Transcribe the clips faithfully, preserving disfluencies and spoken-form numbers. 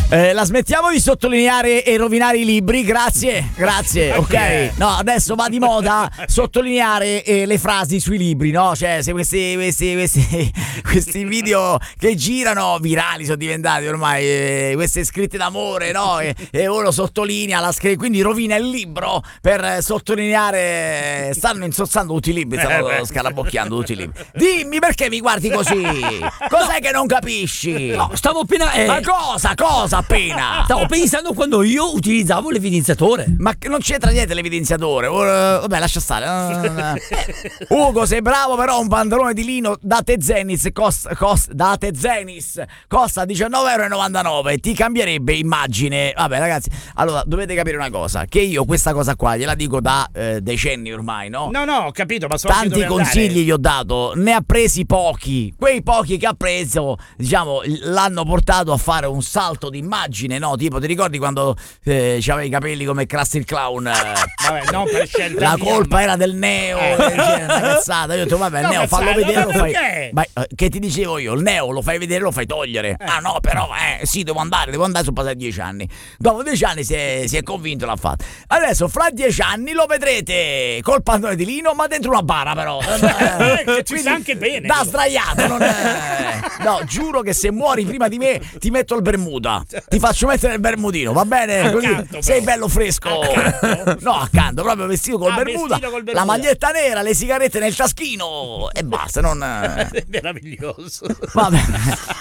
Eh, la smettiamo di sottolineare e rovinare i libri, grazie, grazie, ok. No, adesso va di moda sottolineare eh, le frasi sui libri, no? Cioè, se questi, questi, questi, questi video che girano virali sono diventati ormai, eh, queste scritte d'amore, no? E, e uno sottolinea la scritta, quindi rovina il libro per sottolineare. Stanno insozzando tutti i libri, stanno eh scarabocchiando tutti i libri. Dimmi perché mi guardi così? Cos'è che non capisci? No, stavo appena. Eh... Ma cosa? Cosa? Appena stavo pensando quando io utilizzavo l'evidenziatore. Ma non c'entra niente l'evidenziatore. Uh, vabbè, lascia stare. Uh, Ugo, sei bravo, però un pantalone di lino da Tezenis costa, costa, da Tezenis costa diciannove e novantanove euro. Ti cambierebbe immagine. Vabbè, ragazzi, allora dovete capire una cosa: che io questa cosa qua gliela dico da eh, decenni ormai, no? No, no, ho capito, ma so tanti consigli andare. Gli ho dato, ne ha presi pochi. Quei pochi che ha preso, diciamo, l'hanno portato a fare un salto di immagine, no? Tipo, ti ricordi quando eh, c'aveva i capelli come Krusty il Clown? Vabbè, non per scelta la mia, colpa ma... era del Neo, eh. una cazzata. Io ho detto, vabbè, il no, Neo fallo vedere, lo fai. Ma, che ti dicevo io? Il Neo lo fai vedere, lo fai togliere. Eh. Ah no, però, eh, sì, devo andare, devo andare, sono passati dieci anni. Dopo dieci anni si è, si è convinto, l'ha fatto. Adesso, fra dieci anni lo vedrete col pantalone di lino, ma dentro una bara, però. Eh, che ci sta anche bene. Da sdraiato, non è... No, giuro che se muori prima di me ti metto il Bermuda. Ti faccio mettere il bermudino, va bene? Così accanto, sei bello fresco. Accanto. No, accanto, proprio vestito col, ah, Bermuda, vestito col Bermuda, la maglietta nera, le sigarette nel taschino e basta, non... È meraviglioso. Va bene.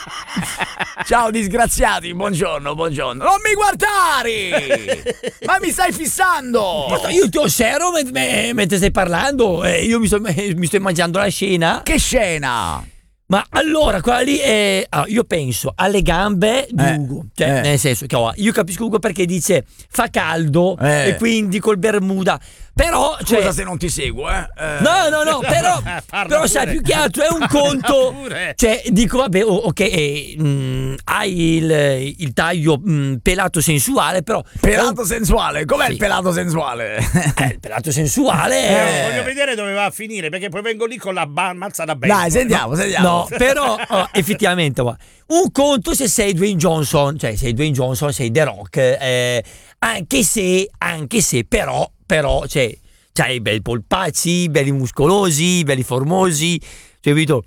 Ciao disgraziati, buongiorno, buongiorno. Non mi guardare! Ma mi stai fissando! Ma io ti osservo mentre, mentre stai parlando, eh, io mi sto, mi sto immaginando la scena. Che scena? Ma allora, quella lì è. Ah, io penso alle gambe di eh, Ugo. Cioè, eh. nel senso che oh, io capisco Ugo perché dice fa caldo eh. e quindi col Bermuda. Però. Scusa cioè, se non ti seguo, eh. eh. No, no, no, però. però sai, più che altro è un conto. Cioè, dico, vabbè, oh, ok, eh, mh, hai il, il taglio mh, pelato sensuale, però. Pelato un... sensuale? Com'è sì. il pelato sensuale? Eh, il pelato sensuale. Eh, voglio vedere dove va a finire, perché poi vengo lì con la mazza da bene. Dai, sentiamo, sentiamo. No, però oh, effettivamente oh, un conto se sei Dwayne Johnson, cioè sei Dwayne Johnson, sei The Rock, eh, anche se, anche se però, però, cioè, c'hai belli polpacci, belli muscolosi, belli formosi, cioè, capito?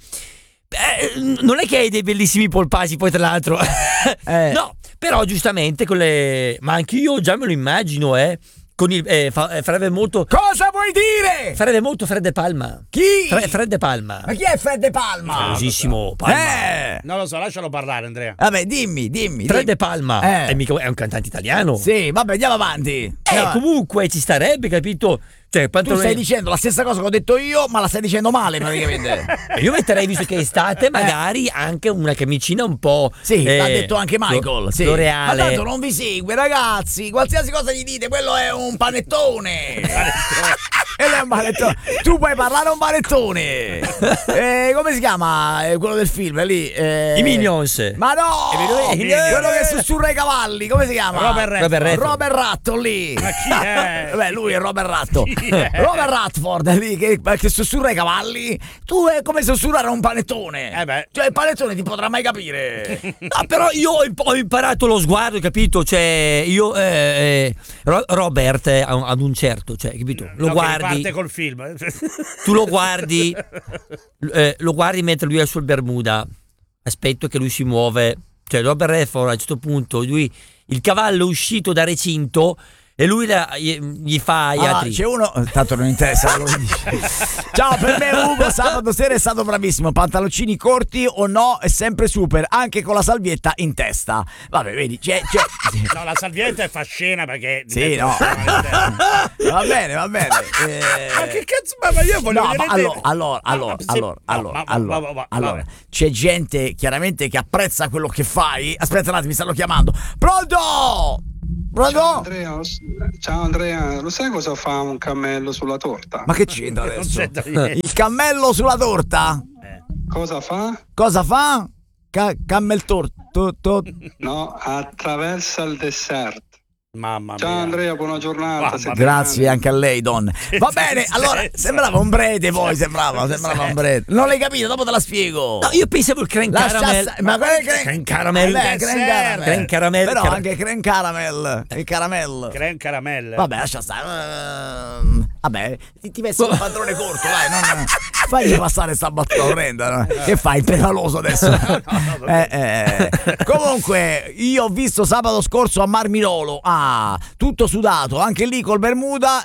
Eh, non è che hai dei bellissimi polpacci, poi tra l'altro, eh. no, però giustamente con le, ma anche io già me lo immagino, eh. Con il, eh, fa, eh, farebbe molto. Cosa vuoi dire? Farebbe molto Fred De Palma. Chi? Fre, Fred De Palma. Ma chi è Fred De Palma? Famosissimo Palma. Eh. Non lo so, lascialo parlare, Andrea. Vabbè, dimmi, dimmi. Fred dimmi. De Palma eh. è, mica, è un cantante italiano. Sì, vabbè, andiamo avanti. Eh, andiamo comunque ci starebbe, capito? Cioè, tu stai dicendo la stessa cosa che ho detto io, ma la stai dicendo male praticamente. Io metterei, visto che è estate, magari eh. anche una camicina un po'. Sì, eh, l'ha detto anche Michael. Lo, sì. L'Oreale. Ma tanto non vi segue, ragazzi. Qualsiasi cosa gli dite, quello è un panettone. E lei è un panettone. Tu puoi parlare a un panettone. eh, come si chiama eh, quello del film lì? Eh... I Minions. Ma no! Eh, quello che sussurra i cavalli, come si chiama? Robert Ratto. Robert Ratto. Robert Ratto lì. Ma chi è? Beh, lui è Robert Ratto. Robert Ratford lì che, che sussurra i cavalli. Tu è come sussurrare un panettone. Eh beh. Cioè il panettone ti potrà mai capire. No, però io ho imparato lo sguardo, capito? Cioè, io eh, eh, Robert eh, ad un certo, cioè, capito? Lo no, guardi. parte col film. Tu lo guardi, eh, lo guardi mentre lui è sul Bermuda. Aspetto che lui si muove. Cioè, Robert Redford a un certo punto, lui, il cavallo è uscito da recinto. E lui la, gli, gli fa gli ah, altri. C'è uno, tanto non interessa. Lo dice. Ciao, per me Ugo sabato sera è stato bravissimo. Pantaloncini corti o no, è sempre super, anche con la salvietta in testa. Vabbè, vedi, c'è, c'è. No, la salvietta è fascina perché. Sì, no. Va bene, va bene. Eh... Ma che cazzo, ma io voglio no, vedere. Ma allora, allora, allora, sì, allora, no, allora, ma, allora, ma, ma, allora, c'è gente chiaramente che apprezza quello che fai. Aspetta un attimo, mi stanno chiamando. Pronto? Pronto? Ciao Andrea, ciao Andrea, lo sai cosa fa un cammello sulla torta? Ma che c'entra adesso? Non c'entra Il cammello sulla torta? Eh. Cosa fa? Cosa fa? Ca- cammel torto? To- No, attraversa il dessert. Mamma mia. Ciao Andrea, buona giornata. Mamma Siete Grazie grandi. anche a lei, Don. Va bene, allora sembrava un prete poi, sembrava, sembrava un prete. Non l'hai capito, dopo te la spiego. No, io pensavo il creme Lascia caramel. sta- ma qual è il creme- Creme caramel? Vabbè, creme caramel. Creme caramel. Però Car- anche creme caramel, il caramel. Creme caramelle. Vabbè, lascia stare. Ehm, Vabbè, ti, ti vesti un pantalone corto, dai, non fagli passare sta battuta orrenda. No? Che fai, il pedaloso adesso? Eh, eh. Comunque, io ho visto sabato scorso a Marmirolo, ah, tutto sudato, anche lì col Bermuda,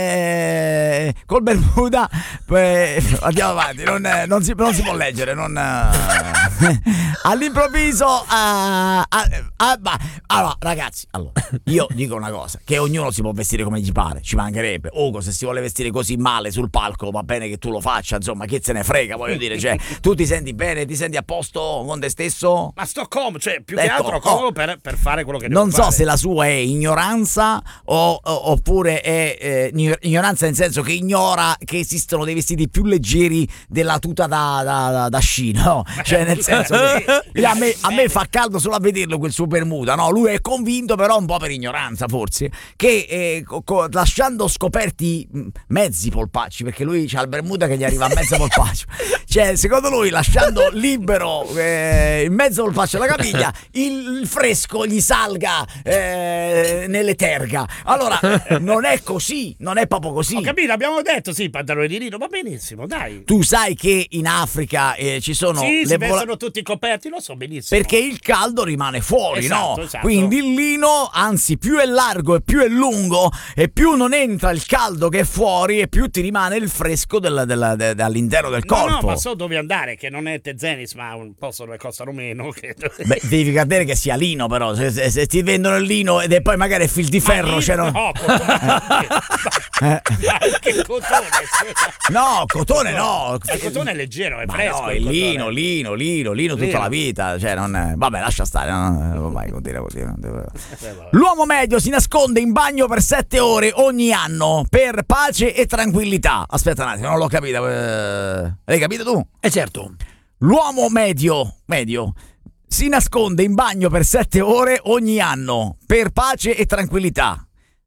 eh, col Bermuda, eh, andiamo avanti, non, non, si, non si può leggere, non... eh. All'improvviso, ah, ah, ah, bah, allora ragazzi, allora, io dico una cosa, che ognuno si può vestire come gli pare, ci mancherebbe. Ugo, se si vuole vestire così male sul palco, va bene che tu lo faccia, insomma, chi se ne frega, voglio dire, cioè, tu ti senti bene, ti senti a posto con te stesso? Ma sto comodo, cioè più che Ecco, altro comodo oh. per, per fare quello che devo Non so fare. se la sua è ignoranza o, o- oppure è eh, igno- ignoranza nel senso che ignora che esistono dei vestiti più leggeri della tuta da, da, da, da sci, no? Cioè nel senso che a me, a me fa caldo solo a vederlo quel suo Bermuda, no? Lui è convinto però un po' per ignoranza forse che eh, co- co- lasciando scoperti mh, mezzi polpacci, perché lui c'ha il Bermuda che gli arriva a mezzo polpaccio, cioè secondo lui lasciando libero eh, in mezzo polpaccio alla caviglia il, il fresco gli salga eh, nelle terga. Allora non è così, non è proprio così. Ho capito, abbiamo detto sì, pantalone di lino, va benissimo, dai. Tu sai che in Africa eh, ci sono sì, le si vola- vestono tutti coperti, lo so benissimo. perché il caldo rimane fuori, Esatto, no? esatto. Quindi il lino, anzi, più è largo e più è lungo e più non entra il caldo che è fuori e più ti rimane il fresco del, del, de- all'interno del No, corpo. no, ma so dove andare, che non è Tezenis, ma un posto dove costano meno. Che... Beh, devi capire che sia lino, però. Se, se- se ti vendono il lino ed è poi magari è fil di ferro, Ma c'è lino- no. no, cotone. Eh. Ma che cotone? No, cotone no. Il cotone è leggero, è Ma fresco. no, il il cotone. lino, lino, lino, lino tutta Lino. la vita. Cioè, non è- vabbè, lascia stare. No, no, vai, continua, continua. Eh, vabbè. L'uomo medio si nasconde in bagno per sette ore ogni anno per pace e tranquillità. Aspetta un attimo, non l'ho capito. eh, L'hai capito tu? Eh certo. L'uomo medio, medio si nasconde in bagno per sette ore ogni anno per pace e tranquillità.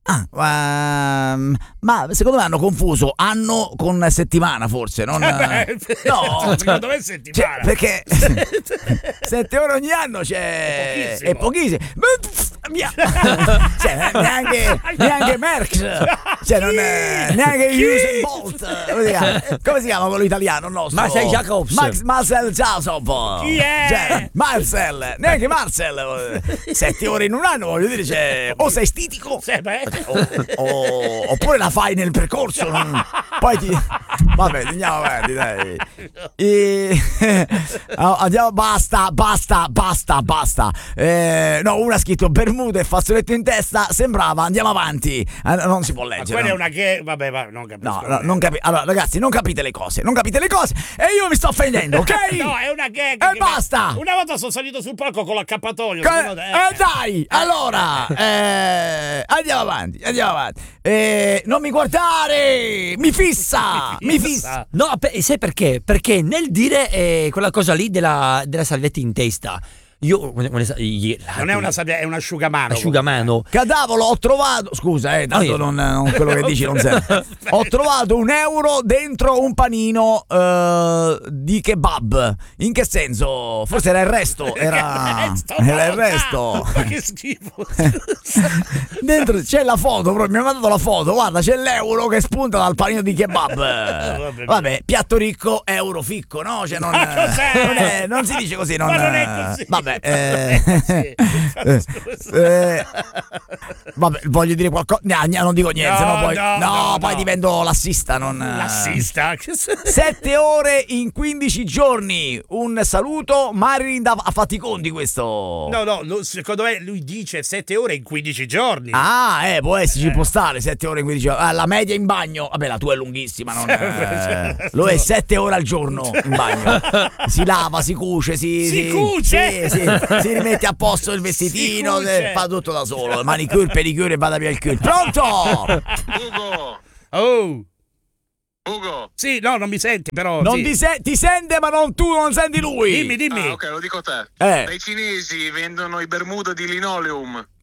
Ah, ehm, ma secondo me hanno confuso anno con settimana, forse, non Eh, no, secondo me è cioè, settimana. perché sette ore ogni anno c'è È pochissimo. è pochissimo. Via. Cioè, neanche neanche Merckx, cioè non è, neanche Chi? Usain Bolt. Come si chiama? Come si chiama quello italiano nostro? Marcel Jacobs. Max Marcel Jacob. Chi è? Cioè, Marcel, neanche Marcel. Sette ore in un anno, voglio dire, cioè, o sei stitico Sì, beh. o- o- oppure la fai nel percorso, non- poi ti vabbè, andiamo avanti, dai. E... andiamo, basta, basta, basta, basta. Eh, no, uno ha scritto Bermuda e fazzoletto in testa, sembrava, andiamo avanti. Eh, non si può Ma leggere. quella è no? una che. Vabbè, va, non capisco. No, no, non capi- allora, ragazzi, non capite le cose, non capite le cose e io mi sto offendendo, ok? No, è una gag. E che- basta! Una volta sono salito sul palco con l'accappatoio. Che- secondo te- eh dai, allora, eh, andiamo avanti, andiamo avanti. Eh, non mi guardare, mi fissa, mi fissa. No, pe- sai perché? Perché nel dire eh, quella cosa lì della, della salvezza in testa, io quando- quando- gli- Non è una sabbia, è un asciugamano. asciugamano. Cadavolo, ho trovato. Scusa, eh, tanto Oh, io- non, non quello che dici non serve. Ho trovato un euro dentro un panino eh, di kebab. In che senso? Forse era il resto. Era, Eh, sto era il porca! resto. Ma che schifo. Dentro c'è la foto, proprio, mi ha mandato la foto. Guarda, c'è l'euro che spunta dal panino di kebab. Vabbè. Vabbè, piatto ricco, euro ficco, no? Cioè, non, Ma cos'è? non, è- non si dice così. Non, Ma non è così. Vabbè, eh, Sì, eh, scusa. eh, vabbè, voglio dire qualcosa. No, no, non dico niente, No, no, poi, no, no, no, poi no. divento l'assista. Non, L'assista. Che se- Sette ore in quindici giorni. Un saluto, Marilyn da- ha fatto i conti questo. No, no, lo- secondo me lui dice sette ore in quindici giorni. Ah, eh, può essere, ci può stare sette ore in quindici ore. Ah, la media in bagno, vabbè, la tua è lunghissima, non eh, lo è sette ore al giorno in bagno. Si lava, si cuce, si, Si cuce? sì, sì, si rimette a posto il vestitino, Si cuce? eh, fa tutto da solo. Manicure, pedicure e vada via il culo. Pronto? Ugo, Oh. Ugo. Sì, no, non mi senti, però. Non sì. ti, se- ti sente, ma non tu non senti lui. Dimmi, dimmi. Ah, ok, lo dico a te. Eh. Dai cinesi vendono i Bermuda di linoleum.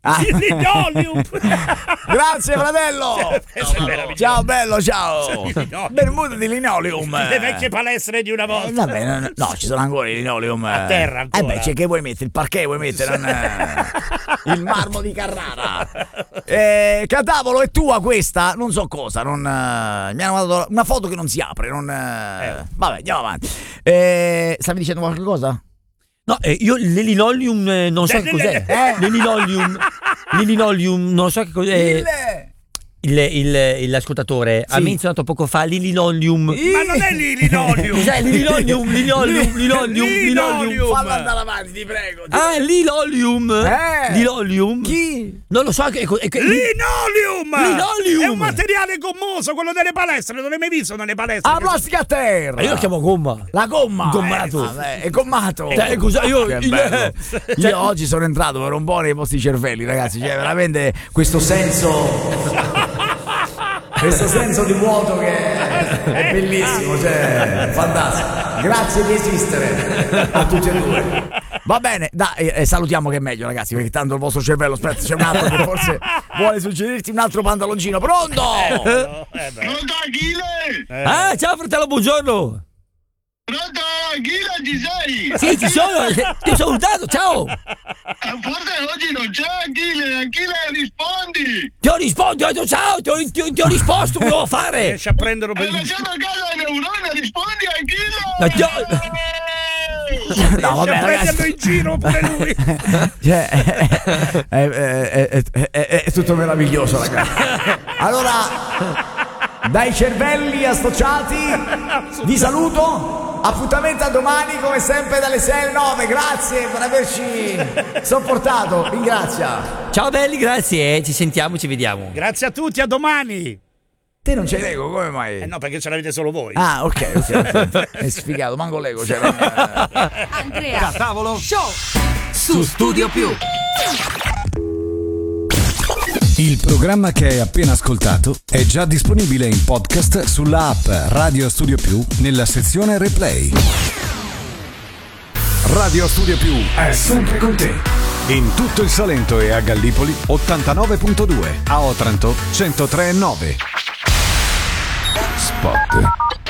Ah. Il linoleum. Grazie fratello. No. Ciao bello, ciao. Linoleum. Bermuda di linoleum. Le vecchie palestre di una Eh, volta. vabbè, no, no, ci sono ancora i linoleum. A terra ancora. Eh beh, c'è che vuoi mettere? Il parquet vuoi mettere? Non, eh, il marmo di Carrara. Eh, Catavolo, è tua questa? Non so cosa. Non, eh, mi hanno dato una foto che non si apre. Non, eh, Eh. Vabbè, andiamo avanti. Eh, stavi dicendo qualche cosa? No, eh, io le linoleum eh, non so Le- che cos'è. le- Le linoleum, le linoleum non so che cos'è. Il- Il, il- il- l'ascoltatore ha Sì. menzionato poco fa l'ilinoleum. Ma non è lì linoleum. Cos'è l'ilinoleum? Linoleum, linoleum, linoleum. Linoleum. Fallo andare avanti, ti prego. ti Ah, l'ilolium. Eh. L'ilolium. Chi? Non lo so che che- che- Linoleum! Linoleum! È un materiale gommoso, quello delle palestre. Non l'hai mai visto nelle palestre? Ah, plastica a terra. Io lo chiamo gomma. La gomma. Gommato. Eh, vabbè, è gommato. Eh, cosa- io- Che il- bello. cioè- Io oggi sono entrato per un po' nei vostri cervelli, ragazzi. Cioè, veramente questo senso. Questo senso di vuoto che è, è bellissimo, cioè, fantastico. Grazie di esistere a tutti e due. Va bene, dai, eh, salutiamo che è meglio, ragazzi, perché tanto il vostro cervello, aspetta, c'è un altro che forse vuole suggerirti un altro pantaloncino. Pronto? Eh, beh. Pronto Achille? Ah, ciao fratello, buongiorno. Pronto Achille, ci sei? Sì, ci sono, ti ho salutato, ciao. Eh, Forse oggi non c'è Achille, Achille rispondi! Ti ho risposto, ho detto ciao, ti ho, ti ho- ti ho risposto, cosa devo fare? Riesci a prenderlo Hai per lasciato a casa le neurone, rispondi Ma Achille! ti ho- No, vabbè, Riesci a prenderlo ragazzi. in giro pure lui. Cioè, è, è- è- è- è- è tutto meraviglioso, ragazzi. Allora, dai cervelli associati, vi saluto. Appuntamento a domani, come sempre, dalle sei alle nove. Grazie per averci sopportato. Ringrazia. Ciao belli, grazie, eh. Ci sentiamo, ci vediamo. Grazie a tutti, a domani. Te non c'è l'ego, come mai? Eh no, perché ce l'avete solo voi. Ah, ok, ok, ok. È sfigato, manco l'ego. Cioè, non- Andrea Tavolo. Show su Studio Più. Il programma che hai appena ascoltato è già disponibile in podcast sulla app Radio Studio Più nella sezione Replay. Radio Studio Più è sempre con te. In tutto il Salento e a Gallipoli ottantanove virgola due, a Otranto centotre virgola nove. Spot.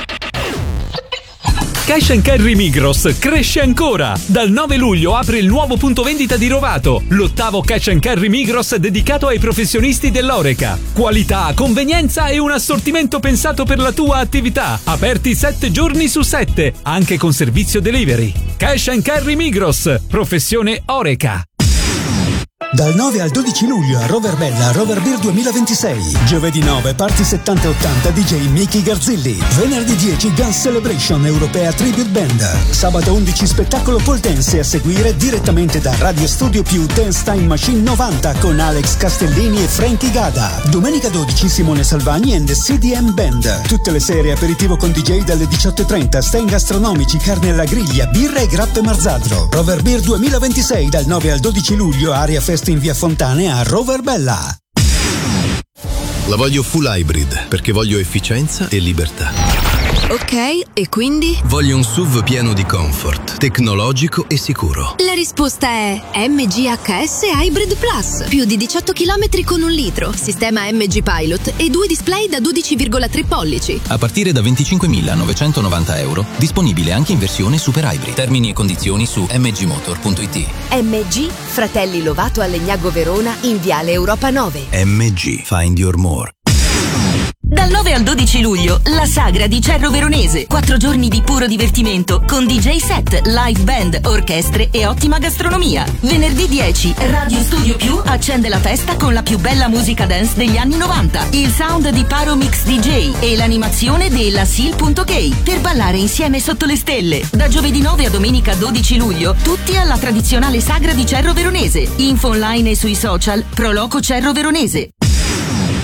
Cash and Carry Migros cresce ancora! Dal nove luglio apre il nuovo punto vendita di Rovato, l'ottavo Cash and Carry Migros dedicato ai professionisti dell'Oreca. Qualità, convenienza e un assortimento pensato per la tua attività. Aperti sette giorni su sette, anche con servizio delivery. Cash and Carry Migros, professione Oreca. Dal nove al dodici luglio a Roverbella Rover Beer duemilaventisei. Giovedì nove party settanta e ottanta D J Mickey Garzilli. Venerdì dieci Guns Celebration Europea Tribute Band. Sabato undici spettacolo pole dance a seguire direttamente da Radio Studio Più Dance Time Machine novanta con Alex Castellini e Frankie Gada. Domenica dodici Simone Salvani and the C D M Band. Tutte le sere aperitivo con D J dalle diciotto e trenta, stand gastronomici, carne alla griglia, birra e grappe Marzadro. Rover Beer duemilaventisei dal nove al dodici luglio, Aria Fest in via Fontane a Roverbella. La voglio full hybrid perché voglio efficienza e libertà. Ok, e quindi? Voglio un S U V pieno di comfort, tecnologico e sicuro. La risposta è M G H S Hybrid Plus. Più di diciotto chilometri con un litro, sistema M G Pilot e due display da dodici virgola tre pollici. A partire da venticinquemilanovecentonovanta euro, disponibile anche in versione super hybrid. Termini e condizioni su m g motor punto i t. M G, Fratelli Lovato a Legnago Verona in Viale Europa nove. M G, find your more. Dal nove al dodici luglio, la sagra di Cerro Veronese. Quattro giorni di puro divertimento con D J set, live band, orchestre e ottima gastronomia. Venerdì dieci, Radio Studio Più accende la festa con la più bella musica dance degli anni novanta. Il sound di Paro Mix D J e l'animazione della Sil punto gay per ballare insieme sotto le stelle. Da giovedì nove a domenica dodici luglio, tutti alla tradizionale sagra di Cerro Veronese. Info online e sui social Proloco Cerro Veronese.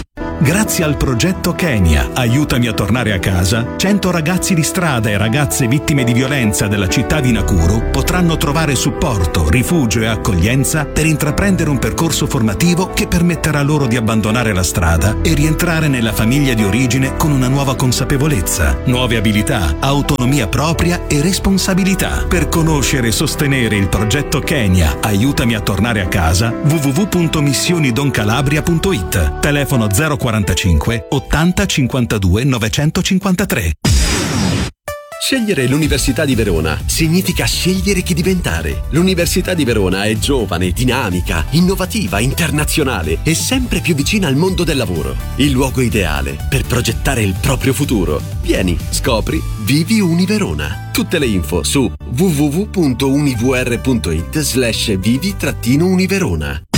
Grazie al progetto Kenya, Aiutami a tornare a casa, cento ragazzi di strada e ragazze vittime di violenza della città di Nakuru potranno trovare supporto, rifugio e accoglienza per intraprendere un percorso formativo che permetterà loro di abbandonare la strada e rientrare nella famiglia di origine con una nuova consapevolezza, nuove abilità, autonomia propria e responsabilità. Per conoscere e sostenere il progetto Kenya, Aiutami a tornare a casa, w w w punto missioni don calabria punto i t, telefono zero quarantacinque ottanta cinquantadue novecentocinquantatré. Scegliere l'Università di Verona significa scegliere chi diventare. L'Università di Verona è giovane, dinamica, innovativa, internazionale e sempre più vicina al mondo del lavoro. Il luogo ideale per progettare il proprio futuro. Vieni, scopri, vivi Univerona. Tutte le info su w w w punto univr punto i t slash vivi trattino univerona.